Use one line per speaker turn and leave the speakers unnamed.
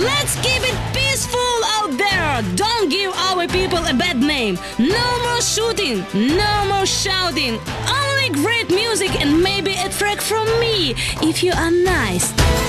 Let's keep it peaceful out there. Don't give our people a bad name. No more shooting, no more shouting. Only great music and maybe a track from me if you are nice.